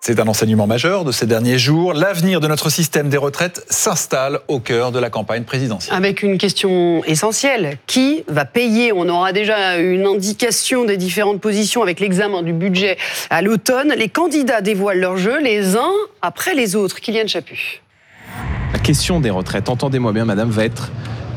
C'est un enseignement majeur de ces derniers jours. L'avenir de notre système des retraites s'installe au cœur de la campagne présidentielle. Avec une question essentielle. Qui va payer ? On aura déjà une indication des différentes positions avec l'examen du budget à l'automne. Les candidats dévoilent leur jeu, les uns après les autres. Kylian Chaput. La question des retraites, entendez-moi bien madame, va être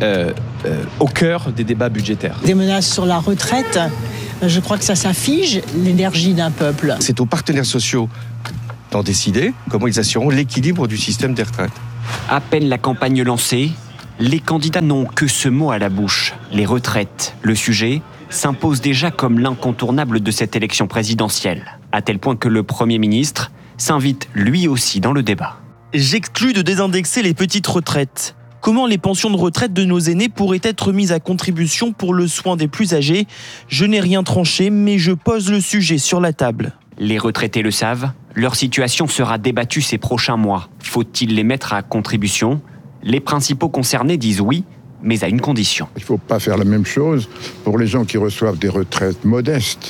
au cœur des débats budgétaires. Des menaces sur la retraite, je crois que ça fige l'énergie d'un peuple. C'est aux partenaires sociaux d'en décider comment ils assureront l'équilibre du système des retraites. À peine la campagne lancée, les candidats n'ont que ce mot à la bouche, les retraites. Le sujet s'impose déjà comme l'incontournable de cette élection présidentielle, à tel point que le Premier ministre s'invite lui aussi dans le débat. J'exclus de désindexer les petites retraites. Comment les pensions de retraite de nos aînés pourraient être mises à contribution pour le soin des plus âgés ? Je n'ai rien tranché, mais je pose le sujet sur la table. Les retraités le savent, leur situation sera débattue ces prochains mois. Faut-il les mettre à contribution ? Les principaux concernés disent oui, mais à une condition. Il ne faut pas faire la même chose pour les gens qui reçoivent des retraites modestes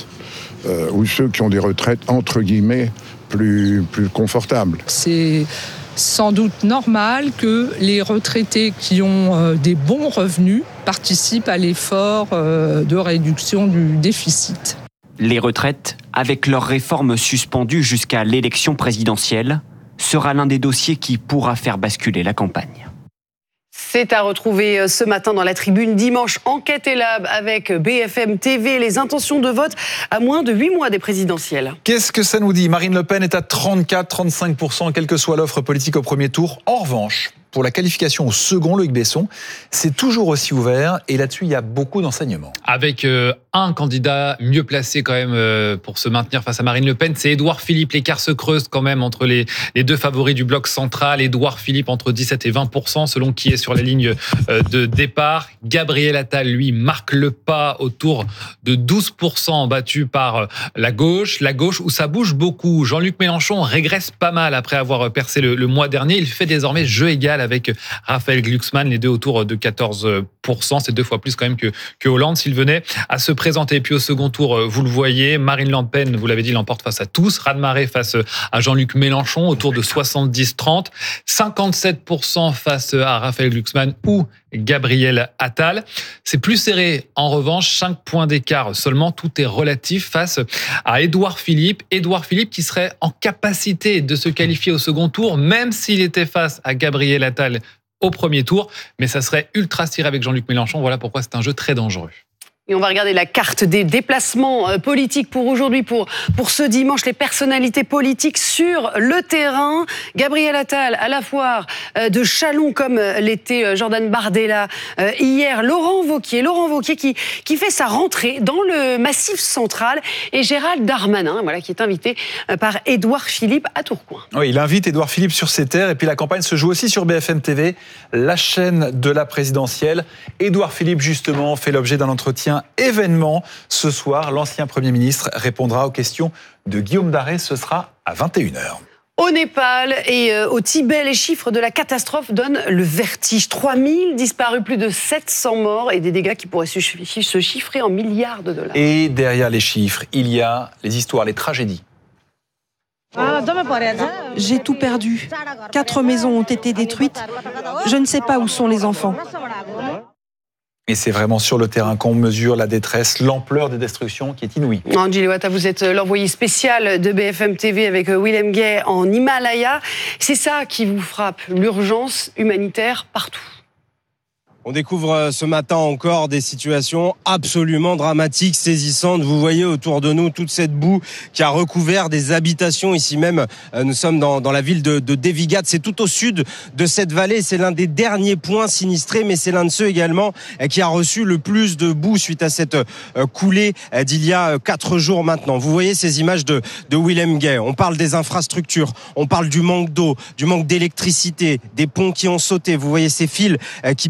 ou ceux qui ont des retraites entre guillemets plus confortables. C'est sans doute normal que les retraités qui ont des bons revenus participent à l'effort de réduction du déficit. Les retraites, avec leur réforme suspendue jusqu'à l'élection présidentielle, sera l'un des dossiers qui pourra faire basculer la campagne. C'est à retrouver ce matin dans la tribune dimanche Enquête et Lab avec BFM TV. Les intentions de vote à moins de 8 mois des présidentielles. Qu'est-ce que ça nous dit ? Marine Le Pen est à 34-35%, quelle que soit l'offre politique au premier tour. En revanche, pour la qualification au second, Loïc Besson, c'est toujours aussi ouvert et là-dessus, il y a beaucoup d'enseignements. Avec un candidat mieux placé quand même pour se maintenir face à Marine Le Pen, c'est Édouard Philippe. L'écart se creuse quand même entre les deux favoris du bloc central. Édouard Philippe entre 17 et 20% selon qui est sur la ligne de départ. Gabriel Attal, lui, marque le pas autour de 12% battu par la gauche où ça bouge beaucoup. Jean-Luc Mélenchon régresse pas mal après avoir percé le mois dernier. Il fait désormais jeu égal avec Raphaël Glucksmann, les deux autour de 14%. C'est 2 fois plus quand même que Hollande s'il venait à se présenter. Et puis au second tour, vous le voyez, Marine Le Pen, vous l'avez dit, l'emporte face à tous. Raz-de-marée face à Jean-Luc Mélenchon, autour de 70-30. 57% face à Raphaël Glucksmann ou Gabriel Attal. C'est plus serré. En revanche, 5 points d'écart seulement. Tout est relatif face à Édouard Philippe. Édouard Philippe qui serait en capacité de se qualifier au second tour, même s'il était face à Gabriel Attal au premier tour. Mais ça serait ultra serré avec Jean-Luc Mélenchon. Voilà pourquoi c'est un jeu très dangereux. Et on va regarder la carte des déplacements politiques pour aujourd'hui, pour ce dimanche, les personnalités politiques sur le terrain. Gabriel Attal à la foire de Châlons comme l'était Jordan Bardella hier. Laurent Wauquiez qui fait sa rentrée dans le Massif central et Gérald Darmanin, qui est invité par Édouard Philippe à Tourcoing. Oui, il invite Édouard Philippe sur ses terres et puis la campagne se joue aussi sur BFM TV, la chaîne de la présidentielle. Édouard Philippe justement fait l'objet d'un entretien événement. Ce soir, l'ancien Premier ministre répondra aux questions de Guillaume Darès. Ce sera à 21h. Au Népal et au Tibet, les chiffres de la catastrophe donnent le vertige. 3000 disparus, plus de 700 morts et des dégâts qui pourraient se chiffrer en milliards de dollars. Et derrière les chiffres, il y a les histoires, les tragédies. J'ai tout perdu. 4 maisons ont été détruites. Je ne sais pas où sont les enfants. Et c'est vraiment sur le terrain qu'on mesure la détresse, l'ampleur des destructions qui est inouïe. Angélie Wata, vous êtes l'envoyé spécial de BFM TV avec Willem Gay en Himalaya. C'est ça qui vous frappe, l'urgence humanitaire partout. On découvre ce matin encore des situations absolument dramatiques, saisissantes. Vous voyez autour de nous toute cette boue qui a recouvert des habitations. Ici même, nous sommes dans la ville de Devigat. C'est tout au sud de cette vallée. C'est l'un des derniers points sinistrés, mais c'est l'un de ceux également qui a reçu le plus de boue suite à cette coulée d'il y a 4 jours maintenant. Vous voyez ces images de Willem Gay. On parle des infrastructures, on parle du manque d'eau, du manque d'électricité, des ponts qui ont sauté. Vous voyez ces fils qui pendent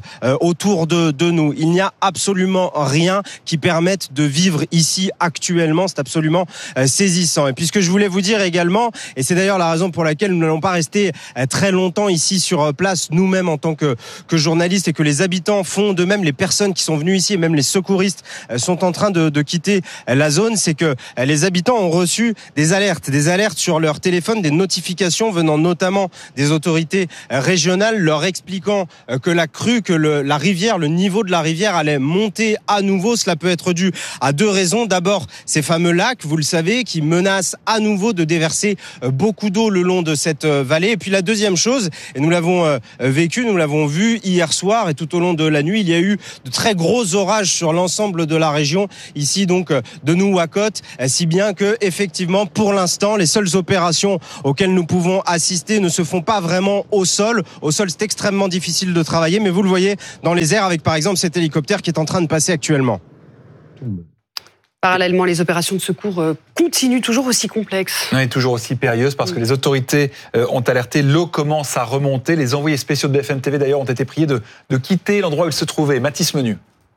autour de nous. Il n'y a absolument rien qui permette de vivre ici actuellement. C'est absolument saisissant. Et puis ce que je voulais vous dire également, et c'est d'ailleurs la raison pour laquelle nous n'allons pas rester très longtemps ici sur place, nous-mêmes en tant que journalistes, et que les habitants font de même, les personnes qui sont venues ici, et même les secouristes sont en train de quitter la zone, c'est que les habitants ont reçu des alertes sur leur téléphone, des notifications venant notamment des autorités régionales leur expliquant que la crue, que la rivière, le niveau de la rivière allait monter à nouveau. Cela peut être dû à deux raisons. D'abord, ces fameux lacs, vous le savez, qui menacent à nouveau de déverser beaucoup d'eau le long de cette vallée. Et puis la deuxième chose, et nous l'avons vécu, nous l'avons vu hier soir et tout au long de la nuit, il y a eu de très gros orages sur l'ensemble de la région, ici donc de Nouakchott, si bien que effectivement pour l'instant les seules opérations auxquelles nous pouvons assister ne se font pas vraiment au sol. Au sol, c'est extrêmement difficile de travailler, mais vous le voyez dans les airs avec par exemple cet hélicoptère qui est en train de passer actuellement. Parallèlement, les opérations de secours continuent toujours aussi complexes. Et toujours aussi périlleuses parce que les autorités ont alerté, l'eau commence à remonter. Les envoyés spéciaux de BFM TV d'ailleurs ont été priés de quitter l'endroit où ils se trouvaient. Mathis Menu.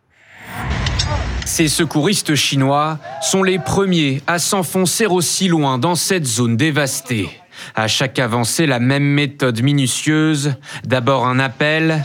Ces secouristes chinois sont les premiers à s'enfoncer aussi loin dans cette zone dévastée. À chaque avancée, la même méthode minutieuse. D'abord un appel,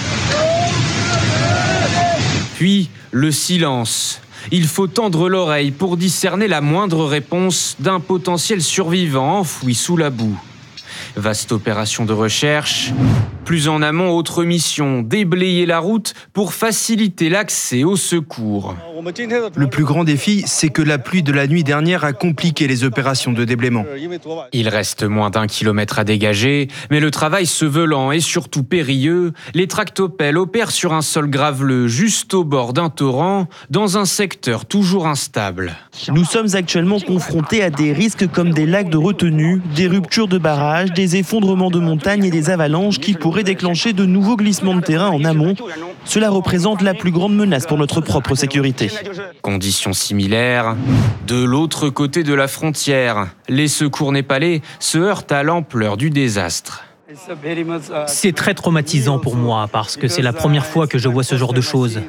puis le silence. Il faut tendre l'oreille pour discerner la moindre réponse d'un potentiel survivant enfoui sous la boue. Vaste opération de recherche. Plus en amont, autre mission, déblayer la route pour faciliter l'accès aux secours. Le plus grand défi, c'est que la pluie de la nuit dernière a compliqué les opérations de déblaiement. Il reste moins d'1 kilomètre à dégager, mais le travail se veut lent et surtout périlleux. Les tractopelles opèrent sur un sol graveleux, juste au bord d'un torrent, dans un secteur toujours instable. Nous sommes actuellement confrontés à des risques comme des lacs de retenue, des ruptures de barrages, des effondrements de montagnes et des avalanches qui pourraient déclencher de nouveaux glissements de terrain en amont. Cela représente la plus grande menace pour notre propre sécurité. Conditions similaires. De l'autre côté de la frontière, les secours népalais se heurtent à l'ampleur du désastre. C'est très traumatisant pour moi parce que c'est la première fois que je vois ce genre de choses.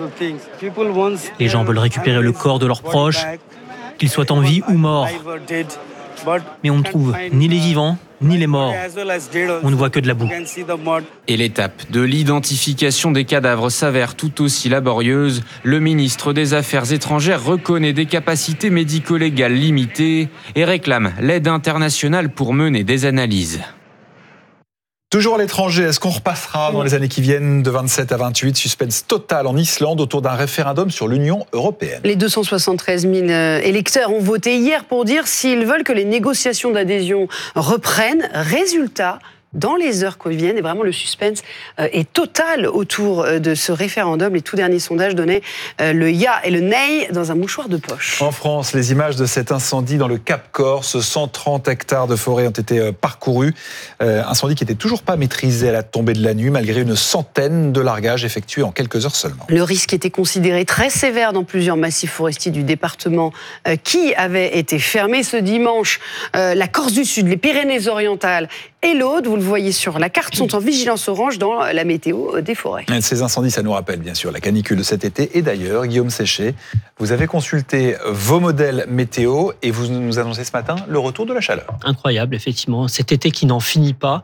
Les gens veulent récupérer le corps de leurs proches, qu'ils soient en vie ou morts. Mais on ne trouve ni les vivants, ni les morts. On ne voit que de la boue. Et l'étape de l'identification des cadavres s'avère tout aussi laborieuse. Le ministre des Affaires étrangères reconnaît des capacités médico-légales limitées et réclame l'aide internationale pour mener des analyses. Toujours à l'étranger, est-ce qu'on repassera dans les années qui viennent de 27 à 28 ? Suspense total en Islande autour d'un référendum sur l'Union européenne. Les 273 000 électeurs ont voté hier pour dire s'ils veulent que les négociations d'adhésion reprennent. Résultat, dans les heures qui viennent, et vraiment le suspense est total autour de ce référendum. Les tout derniers sondages donnaient le ya et le nay dans un mouchoir de poche. En France, les images de cet incendie dans le Cap Corse, 130 hectares de forêt ont été parcourus. Incendie qui n'était toujours pas maîtrisé à la tombée de la nuit, malgré une centaine de largages effectués en quelques heures seulement. Le risque était considéré très sévère dans plusieurs massifs forestiers du département qui avaient été fermés ce dimanche. La Corse du Sud, les Pyrénées-Orientales et l'Aude, vous le voyez sur la carte, sont en vigilance orange dans la météo des forêts. Ces incendies, ça nous rappelle bien sûr la canicule de cet été. Et d'ailleurs, Guillaume Séché, vous avez consulté vos modèles météo et vous nous annoncez ce matin le retour de la chaleur. Incroyable, effectivement. Cet été qui n'en finit pas.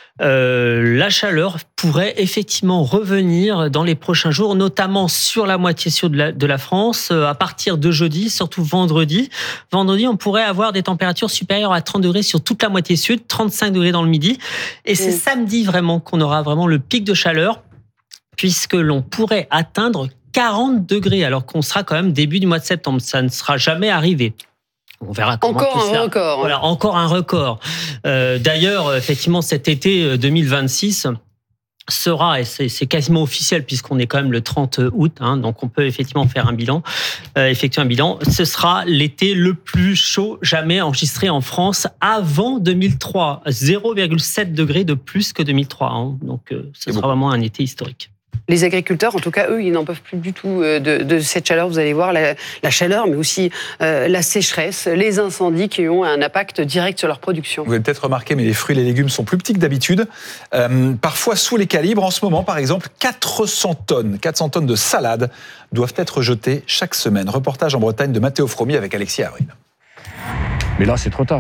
La chaleur pourrait effectivement revenir dans les prochains jours, notamment sur la moitié sud de la France, à partir de jeudi, surtout vendredi. Vendredi, on pourrait avoir des températures supérieures à 30 degrés sur toute la moitié sud, 35 degrés dans le midi. Et c'est samedi vraiment qu'on aura vraiment le pic de chaleur, puisque l'on pourrait atteindre 40 degrés, alors qu'on sera quand même début du mois de septembre. Ça ne sera jamais arrivé. On verra comment encore un record. Voilà, encore un record. D'ailleurs, effectivement, cet été 2026 sera, et c'est quasiment officiel puisqu'on est quand même le 30 août, donc on peut effectivement faire un bilan, effectuer un bilan. Ce sera l'été le plus chaud jamais enregistré en France avant 2003. 0,7 degrés de plus que 2003. Donc ce sera vraiment un été historique. Les agriculteurs, en tout cas, eux, ils n'en peuvent plus du tout de cette chaleur. Vous allez voir la chaleur, mais aussi la sécheresse, les incendies qui ont un impact direct sur leur production. Vous avez peut-être remarqué, mais les fruits et les légumes sont plus petits que d'habitude. Parfois sous les calibres. En ce moment, par exemple, 400 tonnes de salade doivent être jetées chaque semaine. Reportage en Bretagne de Mathéo Fromy avec Alexis Avril. Mais là, c'est trop tard.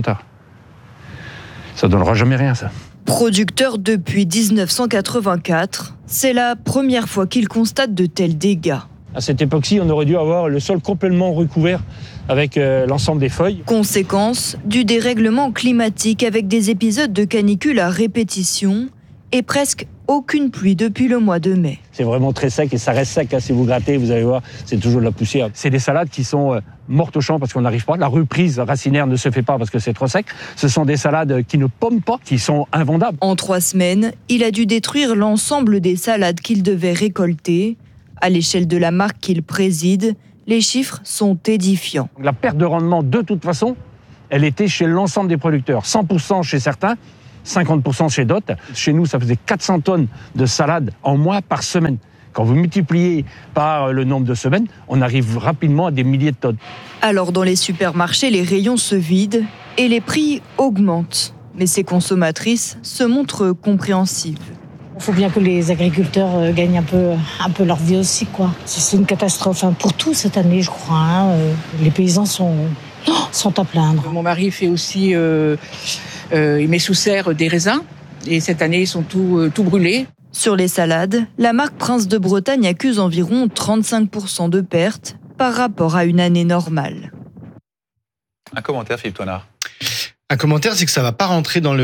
Ça donnera jamais rien, ça. Producteur depuis 1984, c'est la première fois qu'il constate de tels dégâts. À cette époque-ci, on aurait dû avoir le sol complètement recouvert avec l'ensemble des feuilles. Conséquence du dérèglement climatique avec des épisodes de canicule à répétition et presque aucune pluie depuis le mois de mai. C'est vraiment très sec et ça reste sec. Si vous grattez, vous allez voir, c'est toujours de la poussière. C'est des salades qui sont mortes au champ parce qu'on n'arrive pas. La reprise racinaire ne se fait pas parce que c'est trop sec. Ce sont des salades qui ne pomment pas, qui sont invendables. En 3 semaines, il a dû détruire l'ensemble des salades qu'il devait récolter. À l'échelle de la marque qu'il préside, les chiffres sont édifiants. La perte de rendement, de toute façon, elle était chez l'ensemble des producteurs. 100% chez certains, 50% chez d'autres. Chez nous, ça faisait 400 tonnes de salade en moins par semaine. Quand vous multipliez par le nombre de semaines, on arrive rapidement à des milliers de tonnes. Alors dans les supermarchés, les rayons se vident et les prix augmentent. Mais ces consommatrices se montrent compréhensives. Il faut bien que les agriculteurs gagnent un peu leur vie aussi, quoi. C'est une catastrophe pour tout cette année, je crois. Les paysans sont à plaindre. Mon mari fait aussi... il met sous serre des raisins et cette année ils sont tout brûlés. Sur les salades, la marque Prince de Bretagne accuse environ 35% de pertes par rapport à une année normale. Un commentaire, Philippe Toinard. Un commentaire, c'est que ça va pas rentrer ça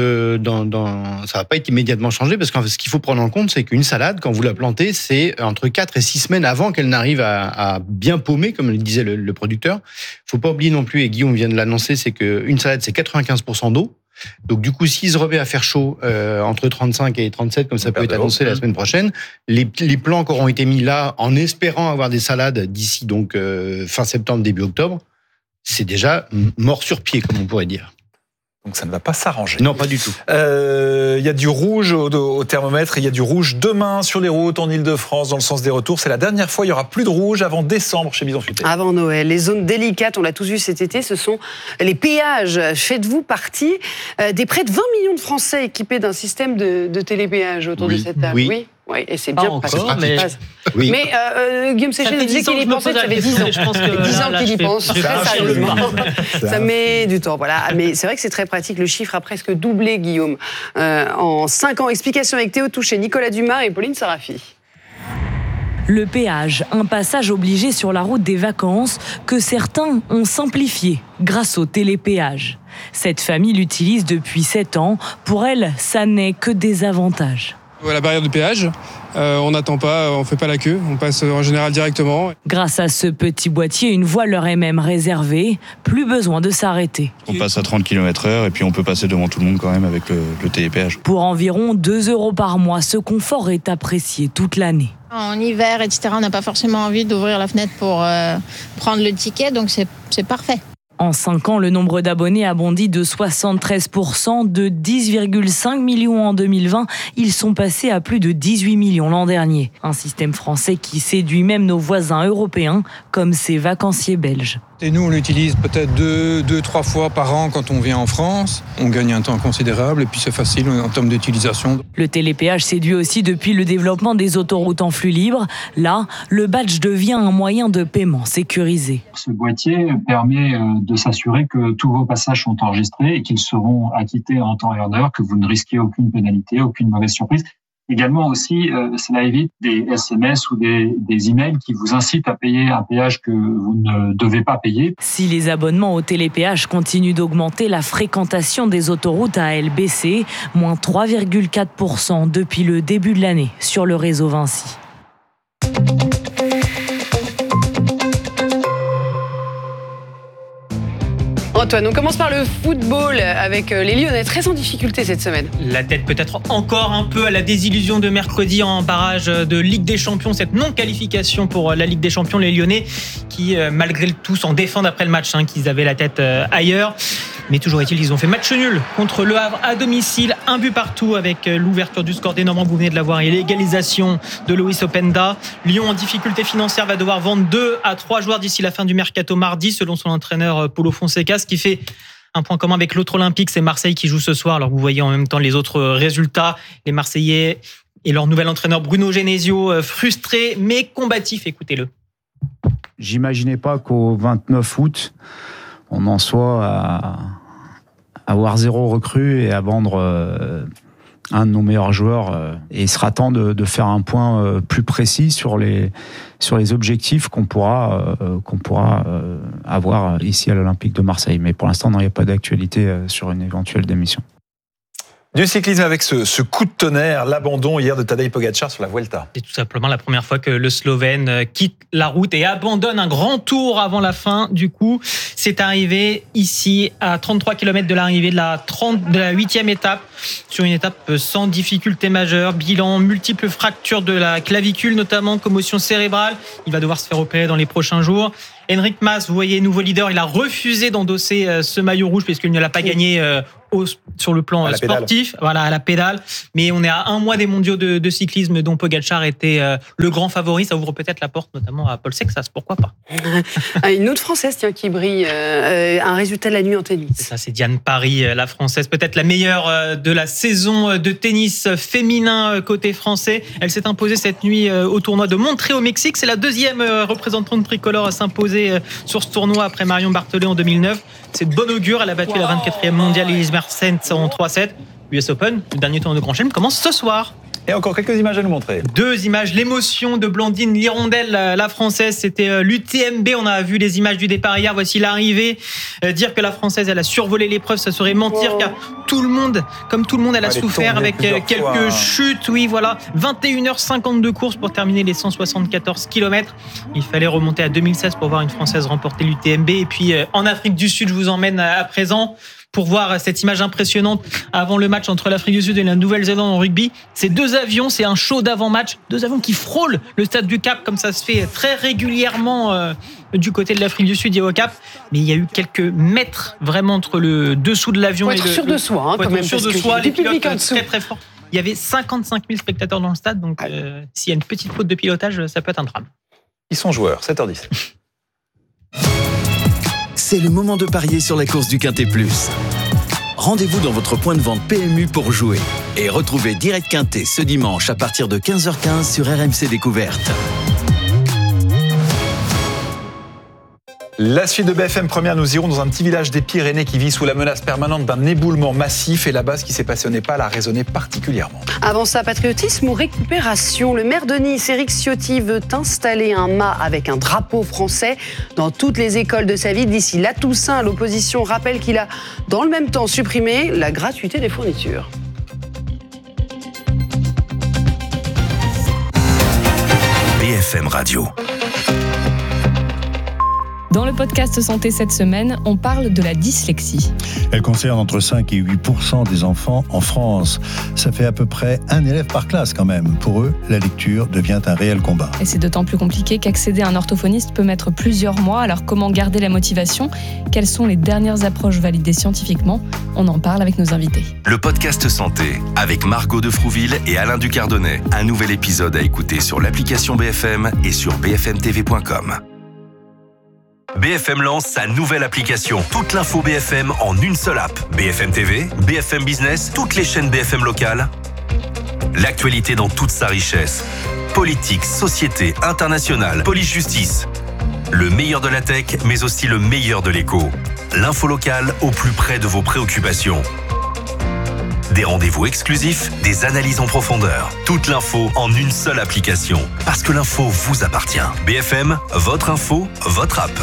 va pas être immédiatement changé parce que ce qu'il faut prendre en compte, c'est qu'une salade, quand vous la plantez, c'est entre 4 et 6 semaines avant qu'elle n'arrive à bien paumer, comme le disait le producteur. Faut pas oublier non plus, et Guillaume vient de l'annoncer, c'est qu'une salade, c'est 95% d'eau. Donc du coup, s'il se remet à faire chaud entre 35 et 37, comme ça peut être annoncé la semaine prochaine, les plants qui auront été mis là, en espérant avoir des salades d'ici donc fin septembre, début octobre, c'est déjà mort sur pied, comme on pourrait dire. Donc ça ne va pas s'arranger. Non, pas du tout. Il y a du rouge au thermomètre, il y a du rouge demain sur les routes en Ile-de-France dans le sens des retours. C'est la dernière fois, il n'y aura plus de rouge avant décembre chez Bison Futé. Avant Noël. Les zones délicates, on l'a tous vu cet été, ce sont les péages. Faites-vous partie des près de 20 millions de Français équipés d'un système de télépéage autour de cette table? Oui, et c'est bien pratique. Mais Guillaume Séché nous disait qu'il y pensait, ça fait 10 ans. Je pense que 10 ans qu'il y pense, très sérieusement. Ça met du temps, voilà. Mais c'est vrai que c'est très pratique. Le chiffre a presque doublé, Guillaume, en 5 ans. Explication avec Théo Touché, Nicolas Dumas et Pauline Sarafi. Le péage, un passage obligé sur la route des vacances que certains ont simplifié grâce au télépéage. Cette famille l'utilise depuis 7 ans. Pour elle, ça n'est que des avantages. À la barrière de péage, on n'attend pas, on fait pas la queue, on passe en général directement. Grâce à ce petit boîtier, une voie leur est même réservée, plus besoin de s'arrêter. On passe à 30 km/h et puis on peut passer devant tout le monde quand même avec le télépéage. Pour environ 2 € par mois, ce confort est apprécié toute l'année. En hiver, etc., on n'a pas forcément envie d'ouvrir la fenêtre pour prendre le ticket, donc c'est parfait. En 5 ans, le nombre d'abonnés a bondi de 73%, de 10,5 millions en 2020. Ils sont passés à plus de 18 millions l'an dernier. Un système français qui séduit même nos voisins européens, comme ces vacanciers belges. Et nous, on l'utilise peut-être 2-3 fois par an quand on vient en France. On gagne un temps considérable et puis c'est facile en termes d'utilisation. Le télépéage séduit aussi depuis le développement des autoroutes en flux libre. Là, le badge devient un moyen de paiement sécurisé. Ce boîtier permet de s'assurer que tous vos passages sont enregistrés et qu'ils seront acquittés en temps et en heure, que vous ne risquez aucune pénalité, aucune mauvaise surprise. Également aussi, cela évite des SMS ou des emails qui vous incitent à payer un péage que vous ne devez pas payer. Si les abonnements au télépéage continuent d'augmenter, la fréquentation des autoroutes a elle baissé, moins 3,4% depuis le début de l'année sur le réseau Vinci. Antoine, on commence par le football avec les Lyonnais très en difficulté cette semaine. La tête peut-être encore un peu à la désillusion de mercredi en barrage de Ligue des Champions, cette non-qualification pour la Ligue des Champions, les Lyonnais qui malgré tout s'en défendent après le match, qu'ils avaient la tête ailleurs. Mais toujours est-il qu'ils ont fait match nul contre Le Havre à domicile, 1 but partout avec l'ouverture du score des Normands, vous venez de la voir, et l'égalisation de Loïs Openda. Lyon en difficulté financière va devoir vendre 2 à 3 joueurs d'ici la fin du mercato mardi, selon son entraîneur Paulo Fonseca, ce qui fait un point commun avec l'autre Olympique, c'est Marseille qui joue ce soir. Alors vous voyez en même temps les autres résultats, les Marseillais et leur nouvel entraîneur Bruno Genesio, frustrés mais combatifs, écoutez-le. J'imaginais pas qu'au 29 août, on en soit à avoir 0 recrue et à vendre un de nos meilleurs joueurs. Et il sera temps de faire un point plus précis sur les objectifs qu'on pourra avoir ici à l'Olympique de Marseille. Mais pour l'instant, il n'y a pas d'actualité sur une éventuelle démission. Du cyclisme avec ce coup de tonnerre, l'abandon hier de Tadej Pogačar sur la Vuelta. C'est tout simplement la première fois que le Slovène quitte la route et abandonne un grand tour avant la fin. Du coup, c'est arrivé ici à 33 km de l'arrivée de la 8e étape, sur une étape sans difficulté majeure. Bilan, multiples fractures de la clavicule, notamment commotion cérébrale. Il va devoir se faire opérer dans les prochains jours. Henrik Mas, vous voyez, nouveau leader, il a refusé d'endosser ce maillot rouge puisqu'il ne l'a pas gagné sur le plan sportif, à la pédale. Mais on est à 1 mois des mondiaux de cyclisme dont Pogačar était le grand favori. Ça ouvre peut-être la porte notamment à Paul Sexas, pourquoi pas. Une autre Française qui brille, un résultat de la nuit en tennis. C'est ça, c'est Diane Parry, la Française, peut-être la meilleure de la saison de tennis féminin côté français. Elle s'est imposée cette nuit au tournoi de Monterrey au Mexique. C'est la 2e représentante tricolore à s'imposer sur ce tournoi après Marion Barthollet en 2009. C'est de bon augure. Elle a battu la 24e mondiale Elise Mertens en 3-7. US Open, le dernier tournoi de Grand Chelem, commence ce soir. Et encore quelques images à nous montrer. 2 images, l'émotion de Blandine Lirondelle, la Française, c'était l'UTMB, on a vu les images du départ hier, voici l'arrivée. Dire que la Française, elle a survolé l'épreuve, ça serait mentir, car tout le monde, elle a souffert avec quelques chutes, 21h50 de course pour terminer les 174 km. Il fallait remonter à 2016 pour voir une Française remporter l'UTMB. Et puis en Afrique du Sud, je vous emmène à présent pour voir cette image impressionnante avant le match entre l'Afrique du Sud et la Nouvelle-Zélande en rugby. C'est 2 avions, c'est un show d'avant-match. 2 avions qui frôlent le stade du Cap, comme ça se fait très régulièrement du côté de l'Afrique du Sud et au Cap. Mais il y a eu quelques mètres vraiment entre le dessous de l'avion et le... Faut être sûr de soi, quand même. Sûr de soi, les pilotes très très forts. Il y avait 55 000 spectateurs dans le stade, donc s'il y a une petite faute de pilotage, ça peut être un drame. Ils sont joueurs, 7h10. C'est le moment de parier sur la course du Quintet Plus. Rendez-vous dans votre point de vente PMU pour jouer. Et retrouvez Direct Quintet ce dimanche à partir de 15h15 sur RMC Découverte. La suite de BFM Première, nous irons dans un petit village des Pyrénées qui vit sous la menace permanente d'un éboulement massif. Et là-bas, ce qui s'est passé au Népal a résonné particulièrement. Avant ça, patriotisme ou récupération? Le maire de Nice, Éric Ciotti, veut installer un mât avec un drapeau français dans toutes les écoles de sa ville d'ici la Toussaint. L'opposition rappelle qu'il a, dans le même temps, supprimé la gratuité des fournitures. BFM Radio. Dans le podcast Santé cette semaine, on parle de la dyslexie. Elle concerne entre 5 et 8% des enfants en France. Ça fait à peu près 1 élève par classe quand même. Pour eux, la lecture devient un réel combat. Et c'est d'autant plus compliqué qu'accéder à un orthophoniste peut mettre plusieurs mois. Alors comment garder la motivation? Quelles sont les dernières approches validées scientifiquement? On en parle avec nos invités. Le podcast Santé avec Margot de Frouville et Alain Ducardonnet. Un nouvel épisode à écouter sur l'application BFM et sur bfmtv.com. BFM lance sa nouvelle application. Toute l'info BFM en une seule app. BFM TV, BFM Business, toutes les chaînes BFM locales. L'actualité dans toute sa richesse. Politique, société, internationale, police-justice. Le meilleur de la tech, mais aussi le meilleur de l'éco. L'info locale au plus près de vos préoccupations. Des rendez-vous exclusifs, des analyses en profondeur. Toute l'info en une seule application. Parce que l'info vous appartient. BFM, votre info, votre app.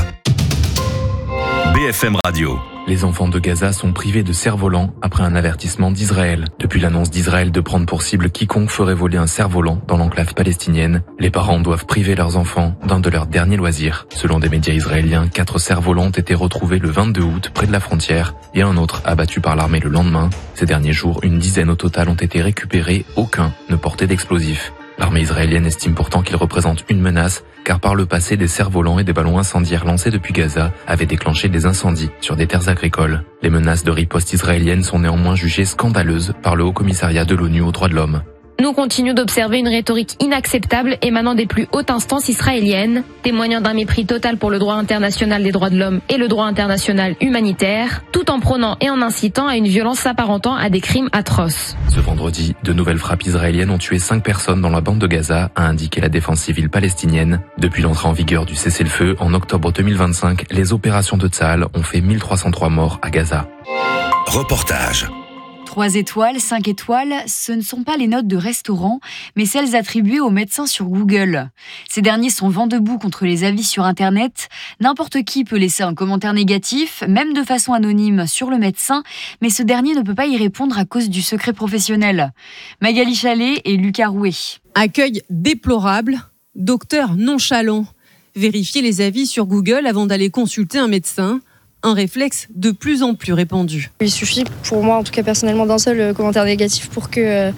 BFM Radio. Les enfants de Gaza sont privés de cerfs-volants après un avertissement d'Israël. Depuis l'annonce d'Israël de prendre pour cible quiconque ferait voler un cerf-volant dans l'enclave palestinienne, les parents doivent priver leurs enfants d'un de leurs derniers loisirs. Selon des médias israéliens, 4 cerfs-volants ont été retrouvés le 22 août près de la frontière et un autre abattu par l'armée le lendemain. Ces derniers jours, une dizaine au total ont été récupérés, aucun ne portait d'explosifs. L'armée israélienne estime pourtant qu'il représente une menace, car par le passé, des cerfs-volants et des ballons incendiaires lancés depuis Gaza avaient déclenché des incendies sur des terres agricoles. Les menaces de riposte israélienne sont néanmoins jugées scandaleuses par le Haut-Commissariat de l'ONU aux droits de l'homme. Nous continuons d'observer une rhétorique inacceptable émanant des plus hautes instances israéliennes, témoignant d'un mépris total pour le droit international des droits de l'homme et le droit international humanitaire, tout en prônant et en incitant à une violence s'apparentant à des crimes atroces. Ce vendredi, de nouvelles frappes israéliennes ont tué 5 personnes dans la bande de Gaza, a indiqué la défense civile palestinienne. Depuis l'entrée en vigueur du cessez-le-feu en octobre 2025, les opérations de Tsahal ont fait 1303 morts à Gaza. Reportage. 3 étoiles, 5 étoiles, ce ne sont pas les notes de restaurant, mais celles attribuées aux médecins sur Google. Ces derniers sont vent debout contre les avis sur Internet. N'importe qui peut laisser un commentaire négatif, même de façon anonyme, sur le médecin, mais ce dernier ne peut pas y répondre à cause du secret professionnel. Magali Chalet et Lucas Rouet. Accueil déplorable, docteur nonchalant. Vérifier les avis sur Google avant d'aller consulter un médecin. Un réflexe de plus en plus répandu. Il suffit, pour moi en tout cas personnellement, d'un seul commentaire négatif pour que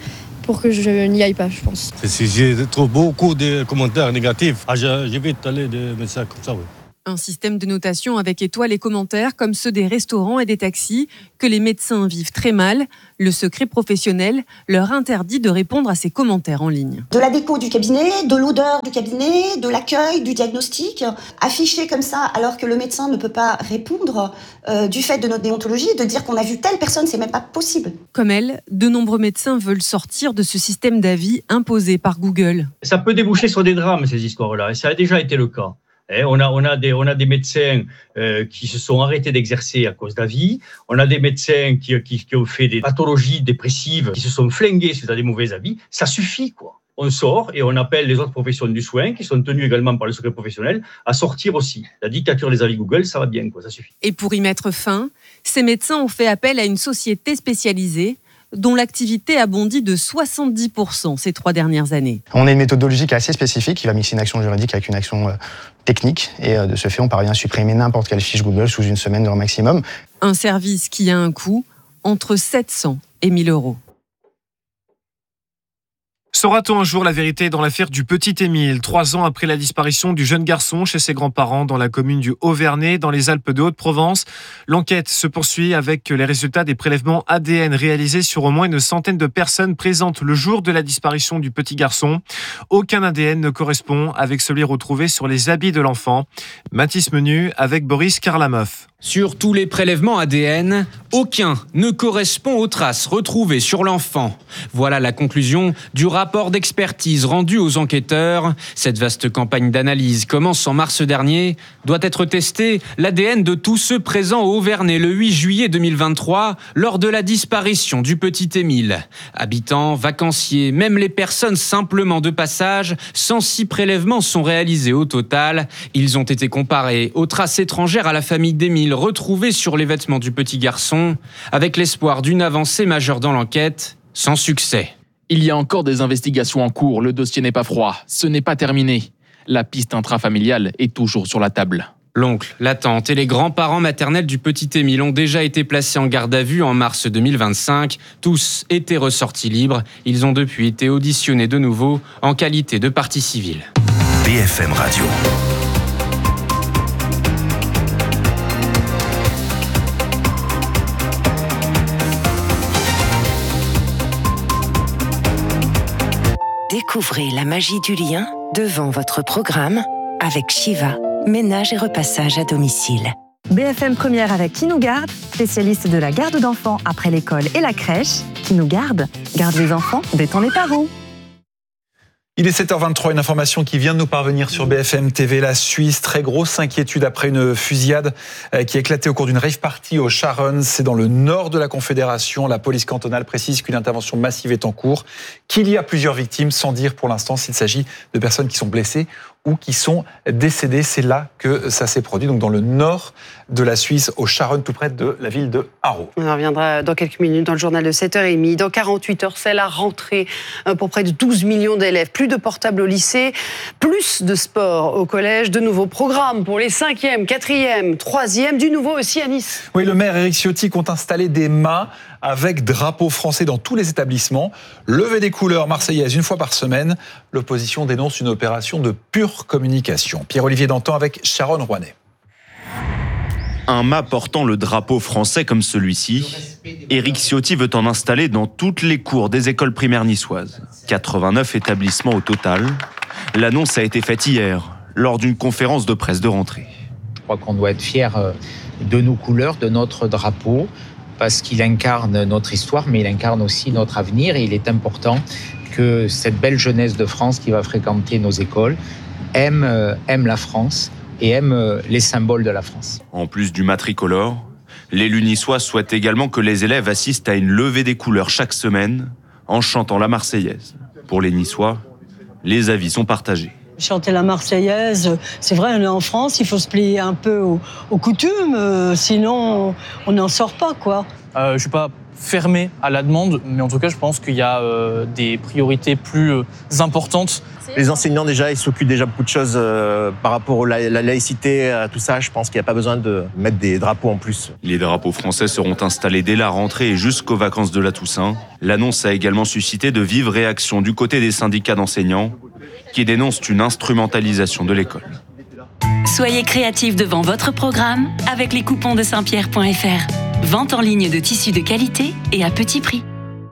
je n'y aille pas, je pense. Si j'ai trop beaucoup de commentaires négatifs, j'évite d'aller de médecin comme ça, oui. Un système de notation avec étoiles et commentaires comme ceux des restaurants et des taxis que les médecins vivent très mal. Le secret professionnel leur interdit de répondre à ces commentaires en ligne. De la déco du cabinet, de l'odeur du cabinet, de l'accueil, du diagnostic, affiché comme ça alors que le médecin ne peut pas répondre du fait de notre déontologie, de dire qu'on a vu telle personne, c'est même pas possible. Comme elle, de nombreux médecins veulent sortir de ce système d'avis imposé par Google. Ça peut déboucher sur des drames, ces histoires-là, et ça a déjà été le cas. On a des médecins qui se sont arrêtés d'exercer à cause d'avis. On a des médecins qui ont fait des pathologies dépressives, qui se sont flingués suite à des mauvais avis. Ça suffit, quoi. On sort et on appelle les autres professions du soin, qui sont tenues également par le secret professionnel, à sortir aussi. La dictature des avis Google, ça va bien, quoi, ça suffit. Et pour y mettre fin, ces médecins ont fait appel à une société spécialisée dont l'activité a bondi de 70% ces 3 dernières années. On a une méthodologie qui est assez spécifique, qui va mixer une action juridique avec une action technique. Et de ce fait, on parvient à supprimer n'importe quelle fiche Google sous une semaine grand maximum. Un service qui a un coût entre 700 et 1000 euros. Saura-t-on un jour la vérité dans l'affaire du petit Émile, 3 ans après la disparition du jeune garçon chez ses grands-parents dans la commune du Haut-Vernay, dans les Alpes de Haute-Provence? L'enquête se poursuit avec les résultats des prélèvements ADN réalisés sur au moins une centaine de personnes présentes le jour de la disparition du petit garçon. Aucun ADN ne correspond avec celui retrouvé sur les habits de l'enfant. Mathis Menu avec Boris Karlamov. Sur tous les prélèvements ADN, aucun ne correspond aux traces retrouvées sur l'enfant. Voilà la conclusion du rapport d'expertise rendu aux enquêteurs. Cette vaste campagne d'analyse commence en mars dernier. Doit être testé l'ADN de tous ceux présents au Haut-Vernay le 8 juillet 2023 lors de la disparition du petit Émile. Habitants, vacanciers, même les personnes simplement de passage, 106 prélèvements sont réalisés au total. Ils ont été comparés aux traces étrangères à la famille d'Émile retrouvées sur les vêtements du petit garçon, avec l'espoir d'une avancée majeure dans l'enquête, sans succès. Il y a encore des investigations en cours, le dossier n'est pas froid, ce n'est pas terminé. La piste intrafamiliale est toujours sur la table. L'oncle, la tante et les grands-parents maternels du petit Émile ont déjà été placés en garde à vue en mars 2025. Tous étaient ressortis libres. Ils ont depuis été auditionnés de nouveau en qualité de partie civile. BFM Radio. Découvrez la magie du lien devant votre programme avec Shiva, ménage et repassage à domicile. BFM Première avec Qui nous garde, spécialiste de la garde d'enfants après l'école et la crèche. Qui nous garde les enfants, détend les parents. Il est 7h23, une information qui vient de nous parvenir sur BFM TV. La Suisse, très grosse inquiétude après une fusillade qui a éclaté au cours d'une rave party au Sharon. C'est dans le nord de la Confédération. La police cantonale précise qu'une intervention massive est en cours, qu'il y a plusieurs victimes, sans dire pour l'instant s'il s'agit de personnes qui sont blessées ou qui sont décédées. C'est là que ça s'est produit, donc dans le nord de la Suisse, au Sharon, tout près de la ville de Haro. On reviendra dans quelques minutes dans le journal de 7h30. Dans 48 heures, c'est la rentrée pour près de 12 millions d'élèves. Plus de portables au lycée, plus de sport au collège, de nouveaux programmes pour les 5e, 4e, 3e, du nouveau aussi à Nice. Oui, le maire Éric Ciotti compte installer des mâts avec drapeau français dans tous les établissements. Levée des couleurs marseillaise une fois par semaine. L'opposition dénonce une opération de pure communication. Pierre-Olivier Dantan avec Sharon Rouanet. Un mât portant le drapeau français comme celui-ci, Éric Ciotti veut en installer dans toutes les cours des écoles primaires niçoises. 89 établissements au total. L'annonce a été faite hier, lors d'une conférence de presse de rentrée. Je crois qu'on doit être fiers de nos couleurs, de notre drapeau, parce qu'il incarne notre histoire, mais il incarne aussi notre avenir. Et il est important que cette belle jeunesse de France qui va fréquenter nos écoles aime la France et aime les symboles de la France. En plus du matricolore, l'élu niçois souhaite également que les élèves assistent à une levée des couleurs chaque semaine en chantant la Marseillaise. Pour les Niçois, les avis sont partagés. Chanter la Marseillaise, c'est vrai, on est en France, il faut se plier un peu aux coutumes, sinon on n'en sort pas, quoi. Je suis pas fermé à la demande, mais en tout cas, je pense qu'il y a des priorités plus importantes. Les enseignants, déjà, ils s'occupent déjà beaucoup de choses par rapport à la laïcité, à tout ça. Je pense qu'il n'y a pas besoin de mettre des drapeaux en plus. Les drapeaux français seront installés dès la rentrée et jusqu'aux vacances de la Toussaint. L'annonce a également suscité de vives réactions du côté des syndicats d'enseignants qui dénoncent une instrumentalisation de l'école. Soyez créatifs devant votre programme avec les coupons de Saint-Pierre.fr. Vente en ligne de tissus de qualité et à petit prix.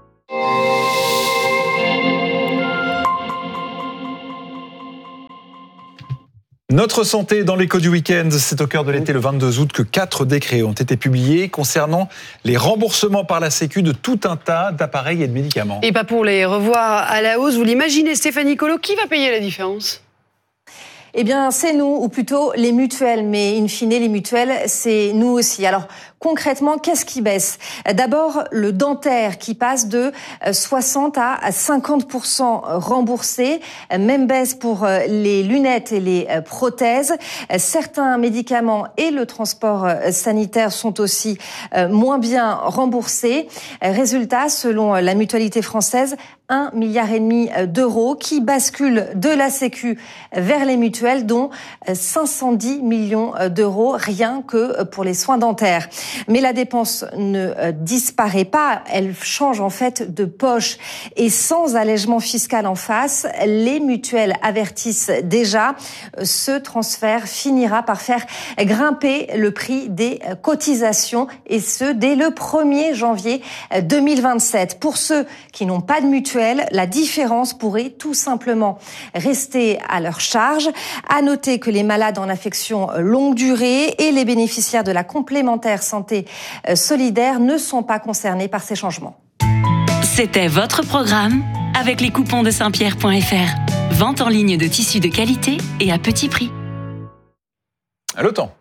Notre santé dans l'écho du week-end, c'est au cœur de l'été le 22 août que 4 décrets ont été publiés concernant les remboursements par la Sécu de tout un tas d'appareils et de médicaments. Et pas pour les revoir à la hausse, vous l'imaginez Stéphanie Colo, qui va payer la différence ? Eh bien, c'est nous, ou plutôt les mutuelles. Mais in fine, les mutuelles, c'est nous aussi. Alors, concrètement, qu'est-ce qui baisse ? D'abord, le dentaire qui passe de 60 à 50% remboursé. Même baisse pour les lunettes et les prothèses. Certains médicaments et le transport sanitaire sont aussi moins bien remboursés. Résultat, selon la mutualité française, 1,5 milliard d'euros qui basculent de la Sécu vers les mutuelles, dont 510 millions d'euros rien que pour les soins dentaires. Mais la dépense ne disparaît pas, elle change en fait de poche. Et sans allègement fiscal en face, les mutuelles avertissent déjà, ce transfert finira par faire grimper le prix des cotisations, et ce dès le 1er janvier 2027. Pour ceux qui n'ont pas de mutuelle, la différence pourrait tout simplement rester à leur charge. À noter que les malades en affection longue durée et les bénéficiaires de la complémentaire santé solidaire ne sont pas concernés par ces changements. C'était votre programme avec les coupons de Saint-Pierre.fr. Vente en ligne de tissus de qualité et à petit prix. Le temps.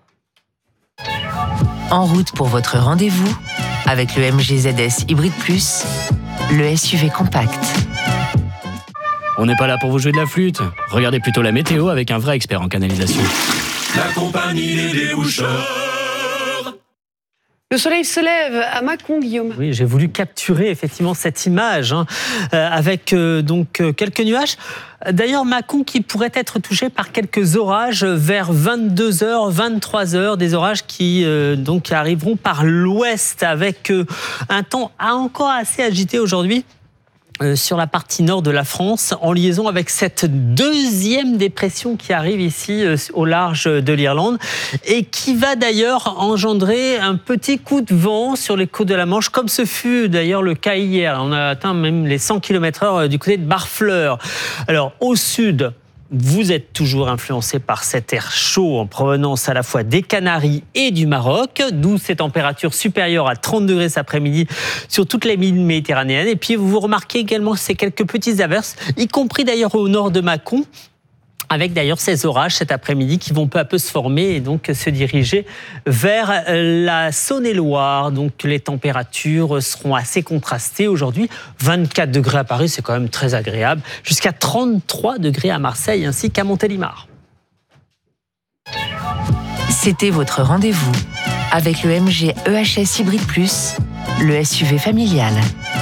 En route pour votre rendez-vous avec le MG ZS Hybrid Plus, le SUV compact. On n'est pas là pour vous jouer de la flûte. Regardez plutôt la météo avec un vrai expert en canalisation. La compagnie des déboucheurs. Le soleil se lève à Mâcon, Guillaume. Oui, j'ai voulu capturer effectivement cette image avec donc quelques nuages. D'ailleurs, Mâcon qui pourrait être touché par quelques orages vers 22h, 23h, des orages qui donc arriveront par l'ouest avec un temps encore assez agité aujourd'hui. Sur la partie nord de la France, en liaison avec cette deuxième dépression qui arrive ici au large de l'Irlande et qui va d'ailleurs engendrer un petit coup de vent sur les côtes de la Manche, comme ce fut d'ailleurs le cas hier. On a atteint même les 100 km/h du côté de Barfleur. Alors au sud, vous êtes toujours influencé par cet air chaud en provenance à la fois des Canaries et du Maroc, d'où ces températures supérieures à 30 degrés cet après-midi sur toute la île méditerranéenne. Et puis vous remarquez également ces quelques petites averses, y compris d'ailleurs au nord de Mâcon, avec d'ailleurs ces orages cet après-midi qui vont peu à peu se former et donc se diriger vers la Saône-et-Loire. Donc les températures seront assez contrastées aujourd'hui. 24 degrés à Paris, c'est quand même très agréable. Jusqu'à 33 degrés à Marseille ainsi qu'à Montélimar. C'était votre rendez-vous avec le MG EHS Hybrid Plus, le SUV familial.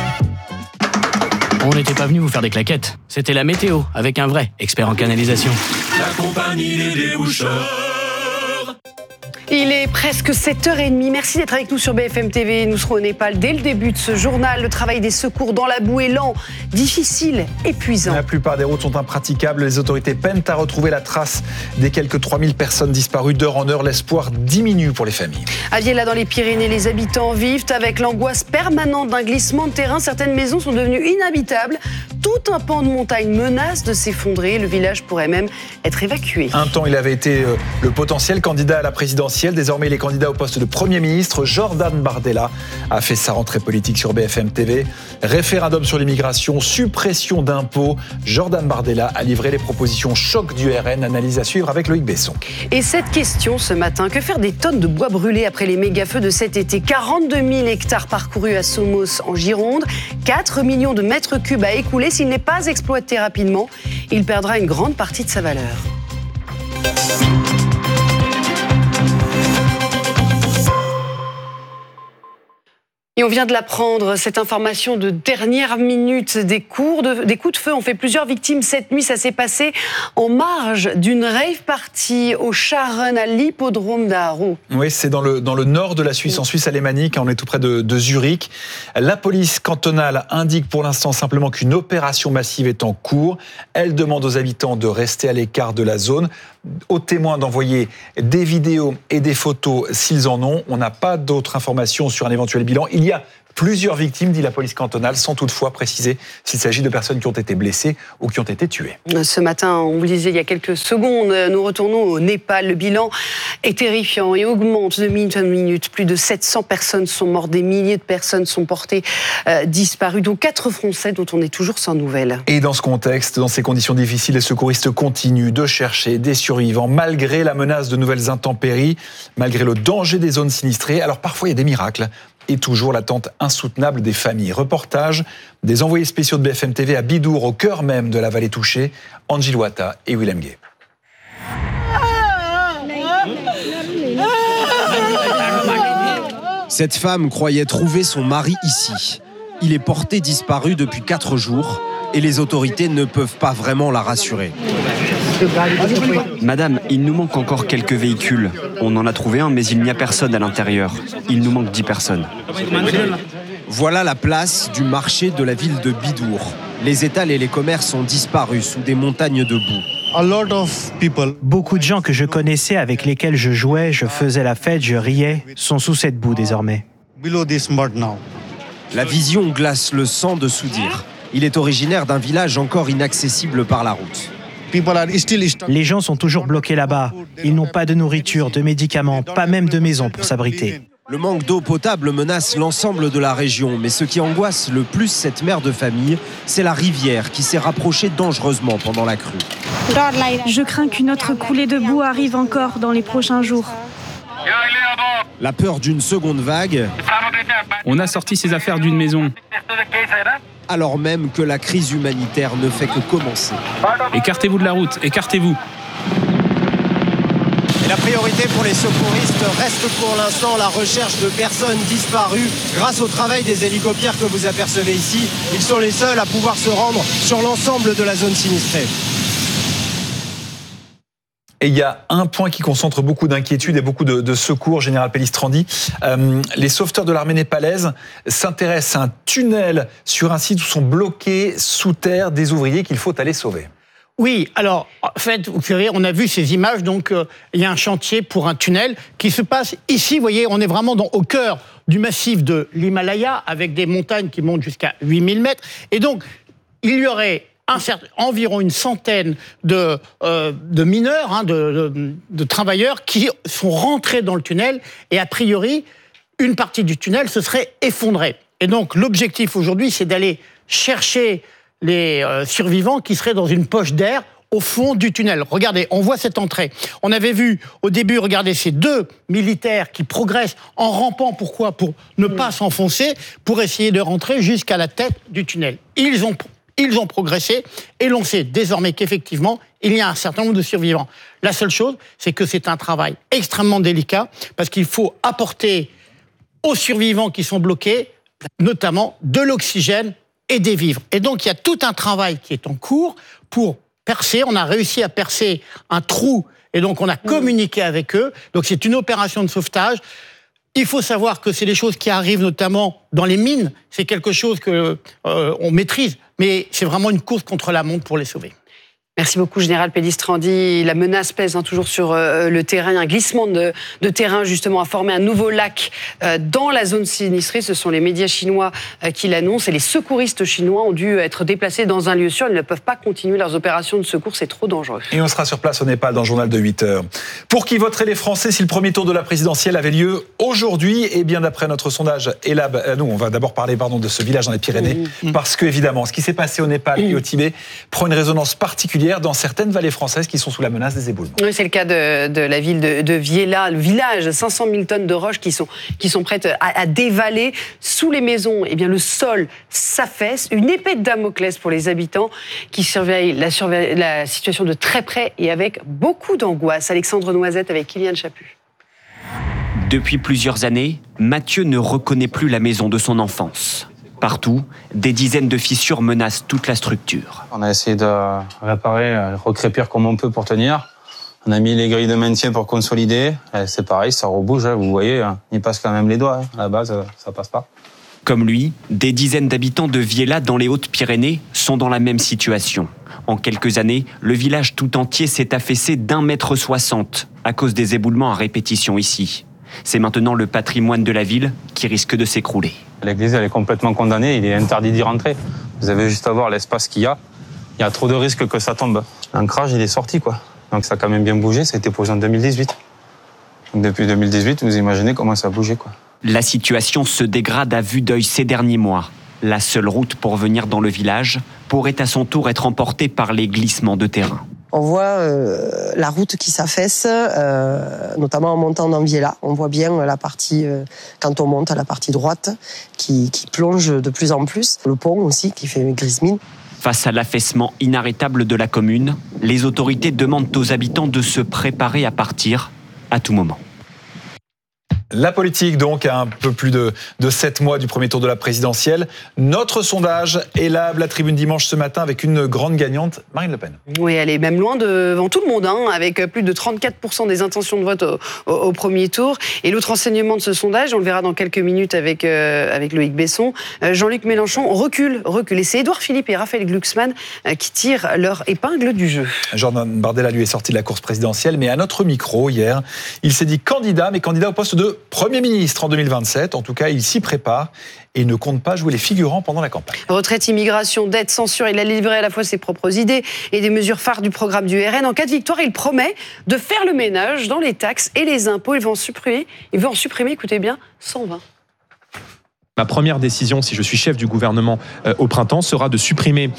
On n'était pas venu vous faire des claquettes. C'était la météo, avec un vrai expert en canalisation. La compagnie des déboucheurs. Il est presque 7h30. Merci d'être avec nous sur BFM TV. Nous serons au Népal dès le début de ce journal. Le travail des secours dans la boue est lent, difficile, épuisant. La plupart des routes sont impraticables. Les autorités peinent à retrouver la trace des quelques 3000 personnes disparues. D'heure en heure, l'espoir diminue pour les familles. À Viella, dans les Pyrénées, les habitants vivent avec l'angoisse permanente d'un glissement de terrain. Certaines maisons sont devenues inhabitables. Tout un pan de montagne menace de s'effondrer. Le village pourrait même être évacué. Un temps, il avait été le potentiel candidat à la présidentielle. Désormais, il est candidat au poste de Premier ministre. Jordan Bardella a fait sa rentrée politique sur BFM TV. Référendum sur l'immigration, suppression d'impôts. Jordan Bardella a livré les propositions choc du RN. Analyse à suivre avec Loïc Besson. Et cette question ce matin, que faire des tonnes de bois brûlés après les méga-feux de cet été? 42 000 hectares parcourus à Somos en Gironde, 4 millions de mètres cubes à écouler. S'il n'est pas exploité rapidement, il perdra une grande partie de sa valeur. Et on vient de l'apprendre, cette information de dernière minute, des coups de feu ont fait plusieurs victimes cette nuit. Ça s'est passé en marge d'une rave party au Scharren, à l'hippodrome d'Aarau. Oui, c'est dans le nord de la Suisse, en Suisse alémanique, on est tout près de Zurich. La police cantonale indique pour l'instant simplement qu'une opération massive est en cours. Elle demande aux habitants de rester à l'écart de la zone, aux témoins d'envoyer des vidéos et des photos s'ils en ont. On n'a pas d'autres informations sur un éventuel bilan. Il y a plusieurs victimes, dit la police cantonale, sans toutefois préciser s'il s'agit de personnes qui ont été blessées ou qui ont été tuées. Ce matin, on vous le disait il y a quelques secondes, nous retournons au Népal. Le bilan est terrifiant et augmente de minute en minute. Plus de 700 personnes sont mortes, des milliers de personnes sont portées disparues, dont 4 Français dont on est toujours sans nouvelles. Et dans ce contexte, dans ces conditions difficiles, les secouristes continuent de chercher des survivants, malgré la menace de nouvelles intempéries, malgré le danger des zones sinistrées. Alors parfois, il y a des miracles. Et toujours l'attente insoutenable des familles. Reportage des envoyés spéciaux de BFM TV à Bidour, au cœur même de la vallée touchée, Angie Loata et Willem Gay. Cette femme croyait trouver son mari ici. Il est porté disparu depuis 4 jours et les autorités ne peuvent pas vraiment la rassurer. Madame, il nous manque encore quelques véhicules. On en a trouvé un, mais il n'y a personne à l'intérieur. Il nous manque 10 personnes. Voilà la place du marché de la ville de Bidour. Les étals et les commerces ont disparu sous des montagnes de boue. Beaucoup de gens que je connaissais, avec lesquels je jouais, je faisais la fête, je riais, sont sous cette boue désormais. La vision glace le sang de Soudir. Il est originaire d'un village encore inaccessible par la route. Les gens sont toujours bloqués là-bas. Ils n'ont pas de nourriture, de médicaments, pas même de maison pour s'abriter. Le manque d'eau potable menace l'ensemble de la région, mais ce qui angoisse le plus cette mère de famille, c'est la rivière qui s'est rapprochée dangereusement pendant la crue. Je crains qu'une autre coulée de boue arrive encore dans les prochains jours. La peur d'une seconde vague. On a sorti ses affaires d'une maison. Alors même que la crise humanitaire ne fait que commencer. Écartez-vous de la route, écartez-vous. Et la priorité pour les secouristes reste pour l'instant la recherche de personnes disparues grâce au travail des hélicoptères que vous apercevez ici. Ils sont les seuls à pouvoir se rendre sur l'ensemble de la zone sinistrée. Et il y a un point qui concentre beaucoup d'inquiétudes et beaucoup de secours, Général Pellistrandi. Les sauveteurs de l'armée népalaise s'intéressent à un tunnel sur un site où sont bloqués sous terre des ouvriers qu'il faut aller sauver. Oui, alors, en fait, vous verrez, on a vu ces images, donc il y a un chantier pour un tunnel qui se passe ici, vous voyez, on est vraiment au cœur du massif de l'Himalaya, avec des montagnes qui montent jusqu'à 8000 mètres, et donc, il y aurait environ une centaine de mineurs, de travailleurs qui sont rentrés dans le tunnel et a priori, une partie du tunnel se serait effondrée. Et donc l'objectif aujourd'hui, c'est d'aller chercher les survivants qui seraient dans une poche d'air au fond du tunnel. Regardez, on voit cette entrée. On avait vu au début, regardez, ces 2 militaires qui progressent en rampant. Pourquoi ? Pour ne pas s'enfoncer, pour essayer de rentrer jusqu'à la tête du tunnel. Ils ont progressé et l'on sait désormais qu'effectivement, il y a un certain nombre de survivants. La seule chose, c'est que c'est un travail extrêmement délicat parce qu'il faut apporter aux survivants qui sont bloqués, notamment de l'oxygène et des vivres. Et donc, il y a tout un travail qui est en cours pour percer. On a réussi à percer un trou Et donc, on a communiqué avec eux. Donc, c'est une opération de sauvetage. Il faut savoir que c'est des choses qui arrivent notamment dans les mines. C'est quelque chose que on maîtrise, mais c'est vraiment une course contre la montre pour les sauver. Merci beaucoup, Général Pellistrandi. La menace pèse toujours sur le terrain. Un glissement de terrain, justement, a formé un nouveau lac dans la zone sinistrée. Ce sont les médias chinois qui l'annoncent. Et les secouristes chinois ont dû être déplacés dans un lieu sûr. Ils ne peuvent pas continuer leurs opérations de secours. C'est trop dangereux. Et on sera sur place au Népal dans le journal de 8h. Pour qui voteraient les Français si le premier tour de la présidentielle avait lieu aujourd'hui? Eh bien, d'après notre sondage ELAB, nous, on va d'abord parler de ce village dans les Pyrénées. Parce que, évidemment, ce qui s'est passé au Népal et au Tibet prend une résonance particulière dans certaines vallées françaises qui sont sous la menace des éboulements. Oui, c'est le cas de la ville de Viella, le village, 500 000 tonnes de roches qui sont prêtes à dévaler sous les maisons. Eh bien, le sol s'affaisse, une épée de Damoclès pour les habitants qui surveillent la situation de très près et avec beaucoup d'angoisse. Alexandre Noisette avec Kylian Chaput. Depuis plusieurs années, Mathieu ne reconnaît plus la maison de son enfance. Partout, des dizaines de fissures menacent toute la structure. On a essayé de réparer, recrépir comme on peut pour tenir. On a mis les grilles de maintien pour consolider. C'est pareil, ça rebouge, vous voyez, il passe quand même les doigts. À la base, ça passe pas. Comme lui, des dizaines d'habitants de Viella dans les Hautes-Pyrénées sont dans la même situation. En quelques années, le village tout entier s'est affaissé d'1,60 m à cause des éboulements à répétition ici. C'est maintenant le patrimoine de la ville qui risque de s'écrouler. L'église, elle est complètement condamnée, il est interdit d'y rentrer. Vous avez juste à voir l'espace qu'il y a. Il y a trop de risques que ça tombe. L'ancrage, il est sorti, quoi. Donc ça a quand même bien bougé, ça a été posé en 2018. Donc depuis 2018, vous imaginez comment ça a bougé, quoi. La situation se dégrade à vue d'œil ces derniers mois. La seule route pour venir dans le village pourrait à son tour être emportée par les glissements de terrain. On voit la route qui s'affaisse, notamment en montant dans Viella. On voit bien la partie, quand on monte à la partie droite, qui plonge de plus en plus. Le pont aussi, qui fait grise mine. Face à l'affaissement inarrêtable de la commune, les autorités demandent aux habitants de se préparer à partir à tout moment. La politique, donc, à un peu plus de 7 mois du premier tour de la présidentielle. Notre sondage ELAB, la Tribune dimanche ce matin, avec une grande gagnante, Marine Le Pen. Oui, elle est même loin devant tout le monde, avec plus de 34% des intentions de vote au premier tour. Et l'autre enseignement de ce sondage, on le verra dans quelques minutes avec Loïc Besson, Jean-Luc Mélenchon recule. Et c'est Édouard Philippe et Raphaël Glucksmann qui tirent leur épingle du jeu. Jordan Bardella, lui, est sorti de la course présidentielle, mais à notre micro, hier, il s'est dit candidat, mais candidat au poste de Premier ministre en 2027. En tout cas, il s'y prépare et ne compte pas jouer les figurants pendant la campagne. Retraite, immigration, dette, censure, il a livré à la fois ses propres idées et des mesures phares du programme du RN. En cas de victoire, il promet de faire le ménage dans les taxes et les impôts. Il veut en supprimer, écoutez bien, 120. Ma première décision, si je suis chef du gouvernement au printemps, sera de supprimer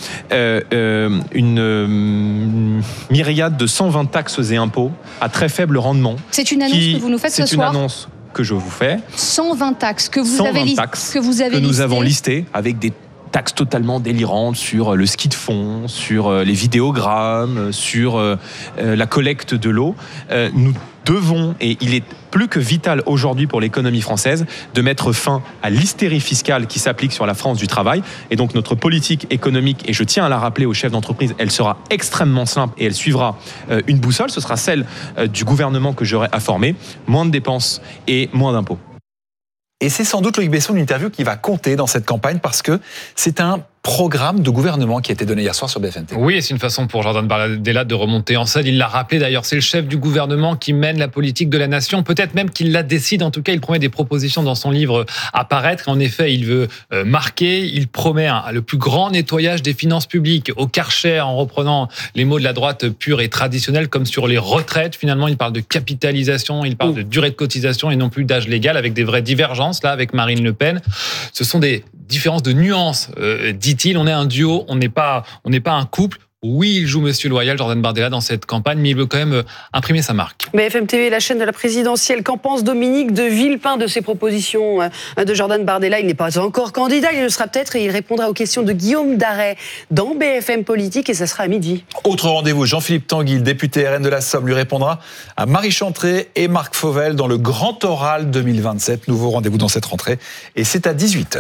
une myriade de 120 taxes et impôts à très faible rendement. C'est une annonce que vous nous faites ce soir ? C'est une annonce que je vous fais. 120 taxes que vous avez listées. Nous avons listées avec des taxes totalement délirantes sur le ski de fond, sur les vidéogrammes, sur la collecte de l'eau. Nous devons, et il est plus que vital aujourd'hui pour l'économie française, de mettre fin à l'hystérie fiscale qui s'applique sur la France du travail. Et donc notre politique économique, et je tiens à la rappeler aux chefs d'entreprise, elle sera extrêmement simple et elle suivra une boussole. Ce sera celle du gouvernement que j'aurai à former. Moins de dépenses et moins d'impôts. Et c'est sans doute, Loïc Besson, une interview qui va compter dans cette campagne parce que c'est un programme de gouvernement qui a été donné hier soir sur BFM TV. Oui, et c'est une façon pour Jordan Bardella de remonter en scène. Il l'a rappelé d'ailleurs, c'est le chef du gouvernement qui mène la politique de la nation. Peut-être même qu'il la décide. En tout cas, il promet des propositions dans son livre à paraître. En effet, il veut marquer. Il promet le plus grand nettoyage des finances publiques au Karcher, en reprenant les mots de la droite pure et traditionnelle, comme sur les retraites. Finalement, il parle de capitalisation, il parle de durée de cotisation et non plus d'âge légal, avec des vraies divergences là avec Marine Le Pen. Ce sont des différences de nuances, dit-il. On est un duo, on n'est pas un couple. Oui, il joue Monsieur Loyal, Jordan Bardella, dans cette campagne, mais il veut quand même imprimer sa marque. BFM TV, la chaîne de la présidentielle. Qu'en pense Dominique de Villepin de ces propositions de Jordan Bardella? Il n'est pas encore candidat, il le sera peut-être, et il répondra aux questions de Guillaume Darret dans BFM Politique, et ça sera à midi. Autre rendez-vous, Jean-Philippe Tanguy, le député RN de la Somme, lui répondra à Marie Chantré et Marc Fauvel dans le Grand Oral 2027. Nouveau rendez-vous dans cette rentrée, et c'est à 18h.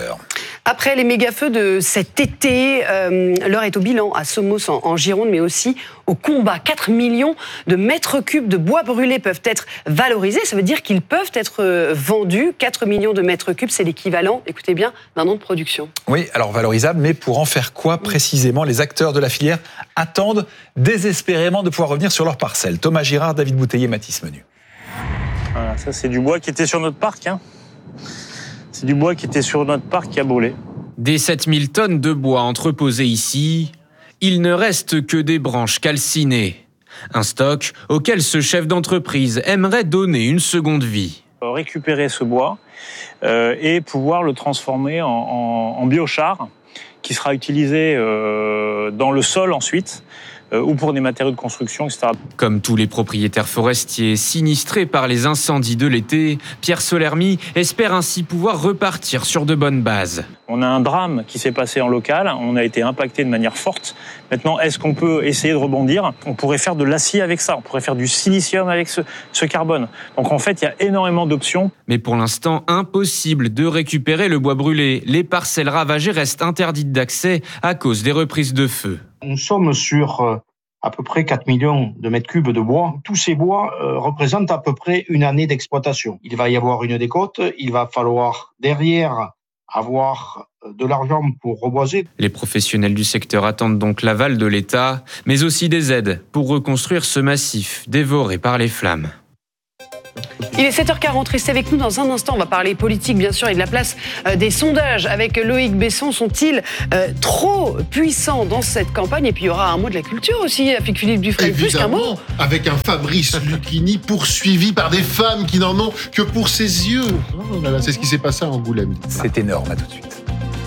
Après les méga-feux de cet été, l'heure est au bilan à Somos en Gironde, mais aussi au combat. 4 millions de mètres cubes de bois brûlés peuvent être valorisés. Ça veut dire qu'ils peuvent être vendus. 4 millions de mètres cubes, c'est l'équivalent, écoutez bien, d'un an de production. Oui, alors valorisable, mais pour en faire quoi précisément? Les acteurs de la filière attendent désespérément de pouvoir revenir sur leurs parcelles. Thomas Girard, David Bouteiller, Mathis Menu. Voilà, ça c'est du bois qui était sur notre parc. C'est du bois qui était sur notre parc qui a brûlé. Des 7000 tonnes de bois entreposées ici, il ne reste que des branches calcinées. Un stock auquel ce chef d'entreprise aimerait donner une seconde vie. Récupérer ce bois et pouvoir le transformer en biochar qui sera utilisé dans le sol ensuite ou pour des matériaux de construction, etc. Comme tous les propriétaires forestiers sinistrés par les incendies de l'été, Pierre Solermi espère ainsi pouvoir repartir sur de bonnes bases. On a un drame qui s'est passé en local, on a été impacté de manière forte. Maintenant, est-ce qu'on peut essayer de rebondir? On pourrait faire de l'acier avec ça, on pourrait faire du silicium avec ce carbone. Donc en fait, il y a énormément d'options. Mais pour l'instant, impossible de récupérer le bois brûlé. Les parcelles ravagées restent interdites d'accès à cause des reprises de feu. Nous sommes sur à peu près 4 millions de mètres cubes de bois. Tous ces bois représentent à peu près une année d'exploitation. Il va y avoir une décote, il va falloir derrière avoir de l'argent pour reboiser. Les professionnels du secteur attendent donc l'aval de l'État, mais aussi des aides pour reconstruire ce massif dévoré par les flammes. Il est 7h40, restez avec nous dans un instant. On va parler politique, bien sûr, et de la place des sondages avec Loïc Besson. Sont-ils trop puissants dans cette campagne? Et puis il y aura un mot de la culture aussi avec Philippe Dufresne. Plus qu'un mot. Avec un Fabrice Lucchini poursuivi par des femmes qui n'en ont que pour ses yeux. Oh là là, c'est ce qui s'est passé à Angoulême. C'est énorme, à tout de suite.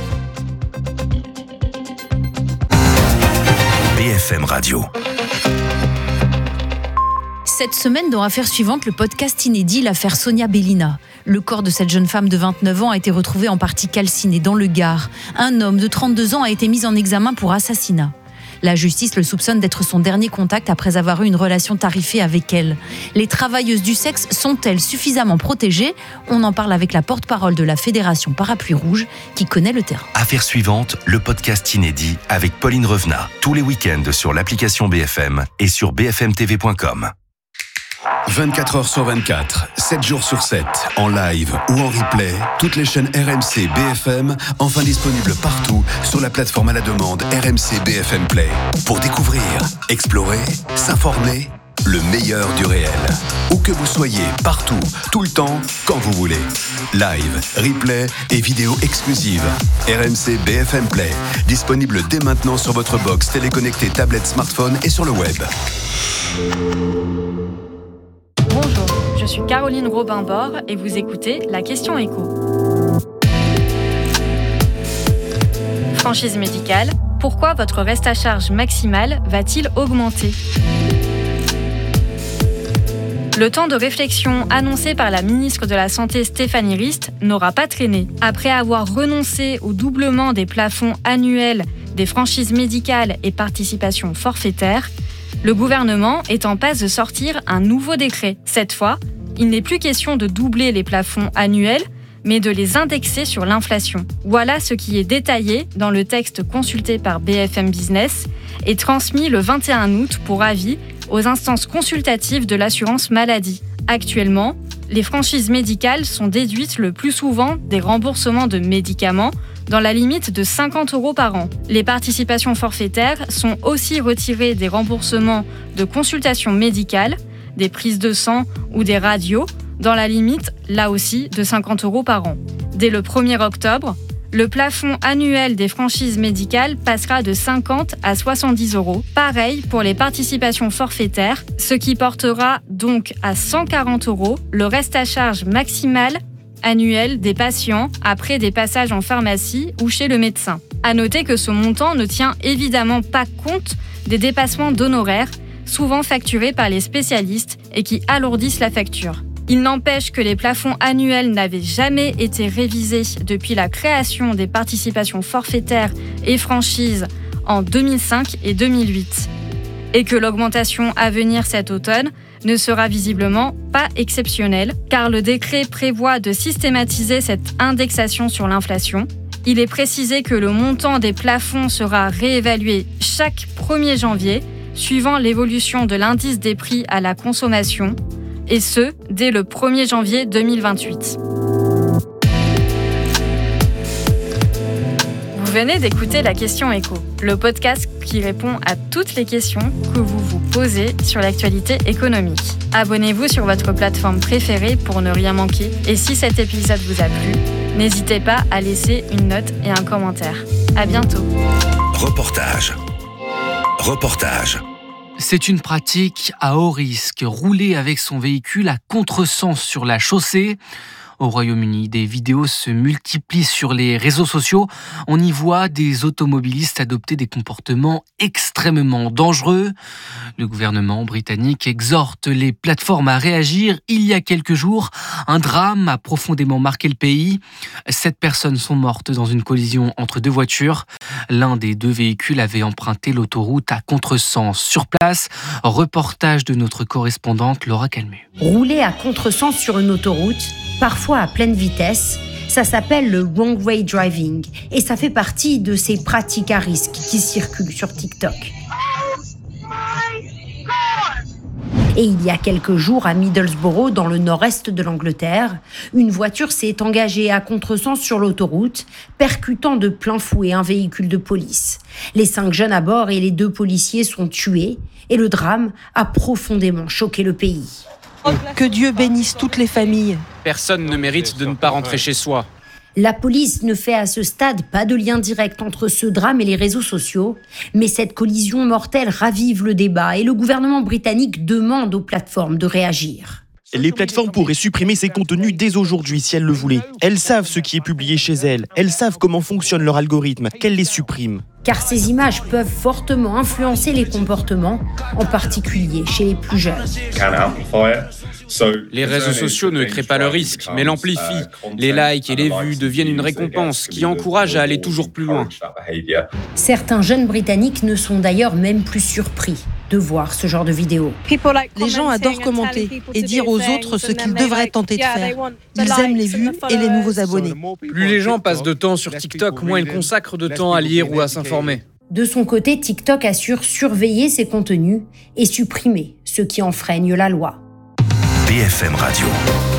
BFM Radio. Cette semaine, dans Affaires suivantes, le podcast inédit, l'affaire Sonia Bellina. Le corps de cette jeune femme de 29 ans a été retrouvé en partie calciné dans le Gard. Un homme de 32 ans a été mis en examen pour assassinat. La justice le soupçonne d'être son dernier contact après avoir eu une relation tarifée avec elle. Les travailleuses du sexe sont-elles suffisamment protégées? On en parle avec la porte-parole de la Fédération Parapluie Rouge qui connaît le terrain. Affaires suivantes, le podcast inédit avec Pauline Revenat. Tous les week-ends sur l'application BFM et sur bfmtv.com. 24 heures sur 24, 7 jours sur 7, en live ou en replay, toutes les chaînes RMC BFM, enfin disponibles partout sur la plateforme à la demande RMC BFM Play. Pour découvrir, explorer, s'informer, le meilleur du réel. Où que vous soyez, partout, tout le temps, quand vous voulez. Live, replay et vidéos exclusives. RMC BFM Play, disponible dès maintenant sur votre box téléconnectée, tablette, smartphone et sur le web. Bonjour, je suis Caroline Robin-Bord et vous écoutez La Question Écho. Franchise médicale, pourquoi votre reste à charge maximal va-t-il augmenter ? Le temps de réflexion annoncé par la ministre de la Santé Stéphanie Rist n'aura pas traîné. Après avoir renoncé au doublement des plafonds annuels des franchises médicales et participations forfaitaires, le gouvernement est en passe de sortir un nouveau décret. Cette fois, il n'est plus question de doubler les plafonds annuels, mais de les indexer sur l'inflation. Voilà ce qui est détaillé dans le texte consulté par BFM Business et transmis le 21 août pour avis aux instances consultatives de l'assurance maladie. Actuellement, les franchises médicales sont déduites le plus souvent des remboursements de médicaments dans la limite de 50 € par an. Les participations forfaitaires sont aussi retirées des remboursements de consultations médicales, des prises de sang ou des radios, dans la limite, là aussi, de 50 € par an. Dès le 1er octobre, le plafond annuel des franchises médicales passera de 50 à 70 €. Pareil pour les participations forfaitaires, ce qui portera donc à 140 € le reste à charge maximal annuel des patients après des passages en pharmacie ou chez le médecin. À noter que ce montant ne tient évidemment pas compte des dépassements d'honoraires, souvent facturés par les spécialistes et qui alourdissent la facture. Il n'empêche que les plafonds annuels n'avaient jamais été révisés depuis la création des participations forfaitaires et franchises en 2005 et 2008. Et que l'augmentation à venir cet automne ne sera visiblement pas exceptionnelle, car le décret prévoit de systématiser cette indexation sur l'inflation Il est précisé que le montant des plafonds sera réévalué chaque 1er janvier, suivant l'évolution de l'indice des prix à la consommation, et ce, dès le 1er janvier 2028. Vous venez d'écouter La Question Éco, le podcast qui répond à toutes les questions que vous vous posez sur l'actualité économique. Abonnez-vous sur votre plateforme préférée pour ne rien manquer. Et si cet épisode vous a plu, n'hésitez pas à laisser une note et un commentaire. À bientôt. Reportage. C'est une pratique à haut risque, rouler avec son véhicule à contresens sur la chaussée. Au Royaume-Uni, des vidéos se multiplient sur les réseaux sociaux. On y voit des automobilistes adopter des comportements extrêmement dangereux. Le gouvernement britannique exhorte les plateformes à réagir. Il y a quelques jours, un drame a profondément marqué le pays. 7 personnes sont mortes dans une collision entre 2 voitures. L'un des 2 véhicules avait emprunté l'autoroute à contresens. Sur place, reportage de notre correspondante Laura Calmu. Rouler à contresens sur une autoroute, parfois à pleine vitesse, ça s'appelle le wrong way driving et ça fait partie de ces pratiques à risque qui circulent sur TikTok. Et il y a quelques jours, à Middlesbrough, dans le nord-est de l'Angleterre, une voiture s'est engagée à contresens sur l'autoroute, percutant de plein fouet un véhicule de police. Les 5 jeunes à bord et les 2 policiers sont tués et le drame a profondément choqué le pays. Que Dieu bénisse toutes les familles. Personne ne mérite de ne pas rentrer chez soi. La police ne fait à ce stade pas de lien direct entre ce drame et les réseaux sociaux, mais cette collision mortelle ravive le débat et le gouvernement britannique demande aux plateformes de réagir. Les plateformes pourraient supprimer ces contenus dès aujourd'hui si elles le voulaient. Elles savent ce qui est publié chez elles. Elles savent comment fonctionne leur algorithme, qu'elles les suppriment. Car ces images peuvent fortement influencer les comportements, en particulier chez les plus jeunes. Les réseaux sociaux ne créent pas le risque, mais l'amplifient. Les likes et les vues deviennent une récompense qui encourage à aller toujours plus loin. Certains jeunes Britanniques ne sont d'ailleurs même plus surpris de voir ce genre de vidéos. Les gens adorent commenter et dire aux autres ce qu'ils devraient tenter de faire. Ils aiment les vues et les nouveaux abonnés. Plus les gens passent de temps sur TikTok, moins ils consacrent de temps à lire ou à s'informer. De son côté, TikTok assure surveiller ses contenus et supprimer ceux qui enfreignent la loi. BFM Radio.